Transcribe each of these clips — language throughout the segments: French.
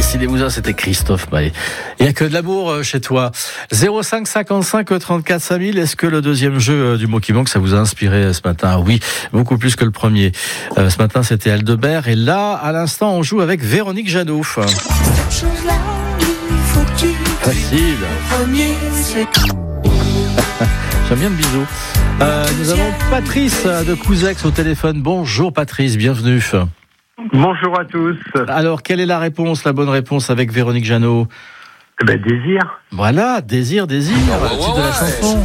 Ici les Mousins, c'était Christophe Maé. Il n'y a que de l'amour chez toi. 05 55 34 5000. Est-ce que le deuxième jeu du mot qui manque, ça vous a inspiré ce matin? Oui, beaucoup plus que le premier. Ce matin, c'était Aldebert. Et là, à l'instant, on joue avec Véronique Jeannot. Facile. J'aime bien le bisou. Nous avons Patrice de Couzex au téléphone. Bonjour Patrice, bienvenue. Bonjour à tous. Alors, quelle est la bonne réponse avec Véronique Jeannot? Désir. Voilà, désir, titre de la chanson.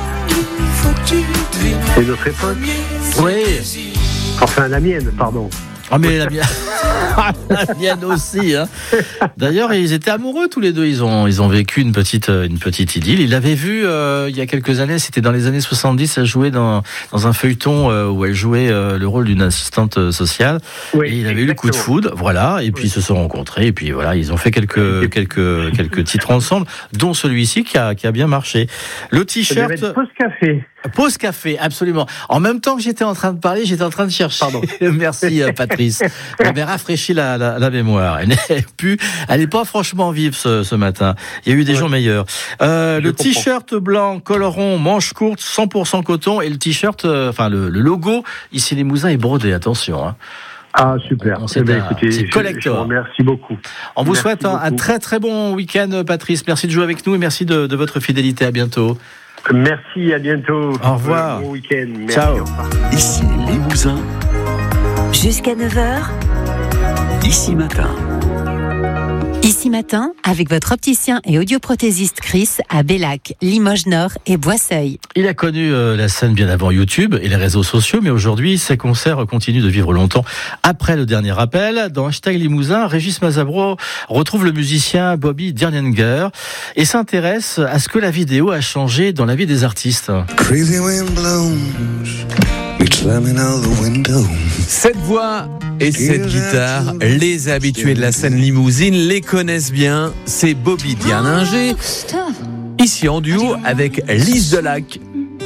C'est notre époque. Oui. Enfin, la mienne, pardon. Ah, mais la mienne. La mienne aussi, hein. D'ailleurs, ils étaient amoureux tous les deux. Ils ont vécu une petite idylle. Il l'avait vu il y a quelques années. C'était dans les années 70. Elle jouait dans un feuilleton où elle jouait le rôle d'une assistante sociale. Oui, et il avait eu le coup de foudre, voilà. Et puis ils se sont rencontrés. Et puis voilà, ils ont fait quelques titres ensemble, dont celui-ci qui a bien marché. Le t-shirt. Pause café. Pause café, absolument. En même temps que j'étais en train de parler, j'étais en train de chercher. Pardon. Merci Patrice. On avait rafraîchi la mémoire. Elle n'est pas franchement vive ce matin. Il y a eu des jours meilleurs. Le t-shirt blanc, col rond, manche courte, 100% coton, et le t-shirt, le logo, ici les Mousins est brodé, attention. Hein. Ah, super. Écoutez, c'est collector. Je vous remercie beaucoup. On vous souhaite un très très bon week-end, Patrice. Merci de jouer avec nous et merci de votre fidélité. À bientôt. Merci, à bientôt. Au revoir. Bon week-end. Merci. Ciao. Ici les Mousins. Jusqu'à 9h. Ici matin. Ici matin, avec votre opticien et audioprothésiste Chris à Bellac, Limoges Nord et Boisseuil. Il a connu la scène bien avant YouTube et les réseaux sociaux, mais aujourd'hui, ses concerts continuent de vivre longtemps. Après le dernier appel, dans Hashtag Limousin, Régis Mazabro retrouve le musicien Bobby Dirlenger et s'intéresse à ce que la vidéo a changé dans la vie des artistes. Crazy wind blows. Cette voix et cette guitare, les habitués de la scène limousine les connaissent bien. C'est Bobby Dirlenger, ici en duo avec Lise Delac.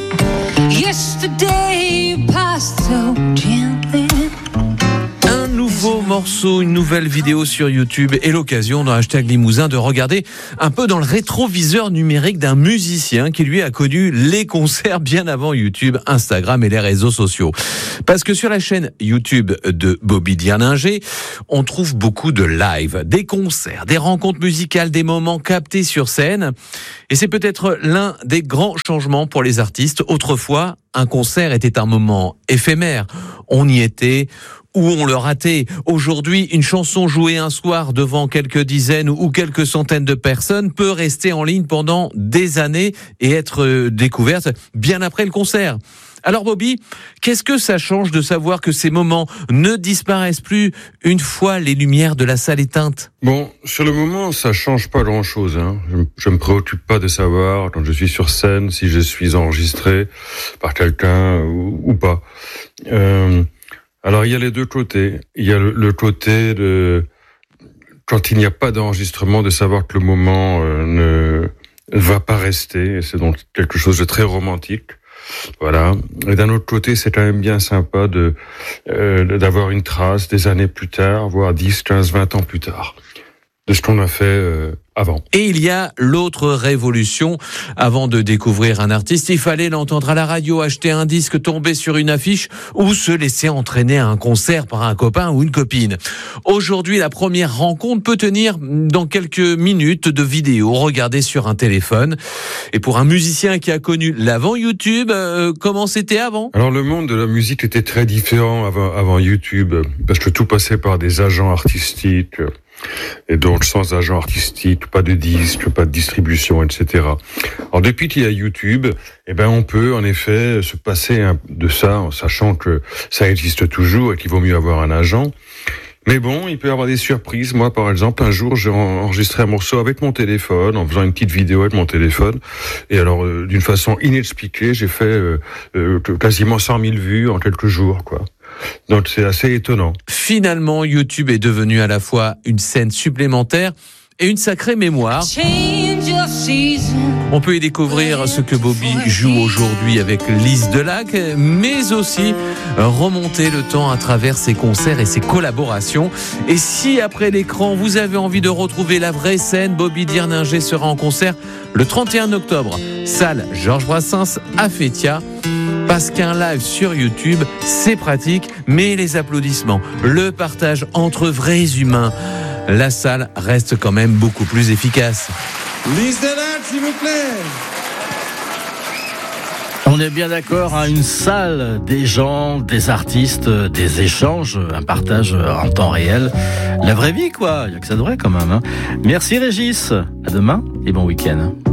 Un nouveau morceau, une nouvelle vidéo sur YouTube et l'occasion dans Hashtag Limousin de regarder un peu dans le rétroviseur numérique d'un musicien qui lui a connu les concerts bien avant YouTube, Instagram et les réseaux sociaux. Parce que sur la chaîne YouTube de Bobby Dirlenger, on trouve beaucoup de live, des concerts, des rencontres musicales, des moments captés sur scène. Et c'est peut-être l'un des grands changements pour les artistes. Autrefois, un concert était un moment éphémère. On y était ou on le ratait. Aujourd'hui, une chanson jouée un soir devant quelques dizaines ou quelques centaines de personnes peut rester en ligne pendant des années et être découverte bien après le concert. Alors Bobby, qu'est-ce que ça change de savoir que ces moments ne disparaissent plus une fois les lumières de la salle éteintes? Bon, sur le moment, ça change pas grand-chose. Hein. Je me préoccupe pas de savoir quand je suis sur scène si je suis enregistré par quelqu'un ou pas. Alors il y a les deux côtés. Il y a le côté de quand il n'y a pas d'enregistrement, de savoir que le moment ne va pas rester. Et c'est donc quelque chose de très romantique. Voilà. Et d'un autre côté, c'est quand même bien sympa d'avoir une trace des années plus tard, voire 10, 15, 20 ans plus tard, de ce qu'on a fait avant. Et il y a l'autre révolution. Avant de découvrir un artiste, il fallait l'entendre à la radio, acheter un disque, tomber sur une affiche ou se laisser entraîner à un concert par un copain ou une copine. Aujourd'hui, la première rencontre peut tenir dans quelques minutes de vidéo regardée sur un téléphone. Et pour un musicien qui a connu l'avant YouTube, comment c'était avant? Alors le monde de la musique était très différent avant YouTube, parce que tout passait par des agents artistiques. Et donc sans agent artistique, pas de disque, pas de distribution, etc. Alors depuis qu'il y a YouTube, on peut en effet se passer de ça en sachant que ça existe toujours et qu'il vaut mieux avoir un agent. Mais bon, il peut y avoir des surprises. Moi, par exemple, un jour, j'ai enregistré un morceau avec mon téléphone, en faisant une petite vidéo avec mon téléphone. Et alors, d'une façon inexpliquée, j'ai fait quasiment 100 000 vues en quelques jours, quoi. Donc c'est assez étonnant. Finalement, YouTube est devenu à la fois une scène supplémentaire et une sacrée mémoire. Change your season. On peut y découvrir ce que Bobby joue aujourd'hui avec Lise Delac, mais aussi remonter le temps à travers ses concerts et ses collaborations. Et si après l'écran, vous avez envie de retrouver la vraie scène, Bobby Dirninger sera en concert le 31 octobre, salle Georges Brassens à Fétia. Parce qu'un live sur YouTube, c'est pratique, mais les applaudissements, le partage entre vrais humains, la salle reste quand même beaucoup plus efficace. Lise Delac, s'il vous plaît. On est bien d'accord, hein, une salle, des gens, des artistes, des échanges, un partage en temps réel. La vraie vie, quoi. Il y a que ça de vrai quand même. Hein. Merci Régis. À demain et bon week-end.